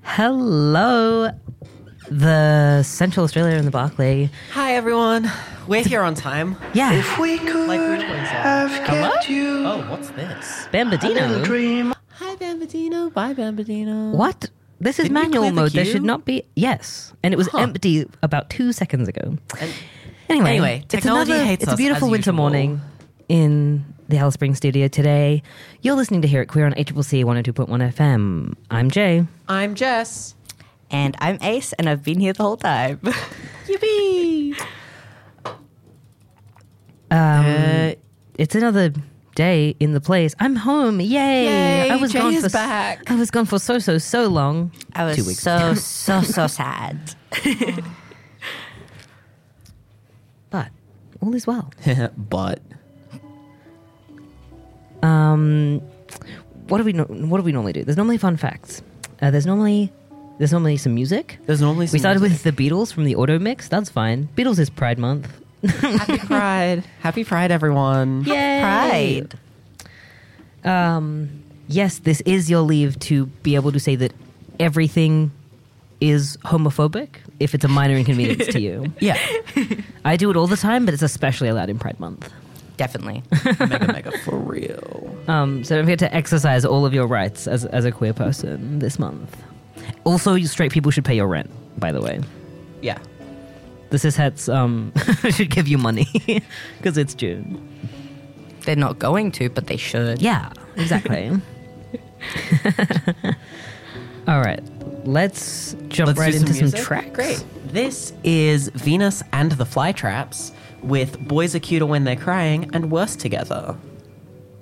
Hello, the Central Australia and the Barclay. Hi, everyone. We're here on time. Yeah. If we could Like we always are. have kept you Oh, what's this? Bambadino. dream. Hi, Bambadino. Bye, Bambadino. What? This is Didn't you manual clear the mode. There queue? should not be. Yes. And it was empty about 2 seconds ago. Anyway, technology hates it's a us, beautiful as winter usual. morning in the Alice Springs studio today. You're listening to Hear It Queer on ACCC 102.1 FM. I'm Jay. I'm Jess. And I'm Ace, and I've been here the whole time. Yippee! It's another day in the place. I'm home. Yay! Yay, Jay is back. I was gone for so long. I was 2 weeks. so sad. But all is well. But What do we normally do? There's normally fun facts. There's normally some music. there's normally some We started music. with the Beatles from the Auto Mix. That's fine. Beatles is Pride Month. Happy Pride. Happy Pride, everyone. Yay! Pride. Yes, this is your leave to be able to say that everything is homophobic if it's a minor inconvenience to you. Yeah. I do it all the time, but it's especially allowed in Pride Month. Definitely. Mega for real. So don't forget to exercise all of your rights as a queer person this month. Also, you straight people should pay your rent, by the way. Yeah. The cishets should give you money because it's June. They're not going to, but they should. Yeah, exactly. All right, let's jump Let's right do into some music. tracks. Great. This is Venus and the Flytraps with Boys Are Cuter When They're Crying and Worse Together.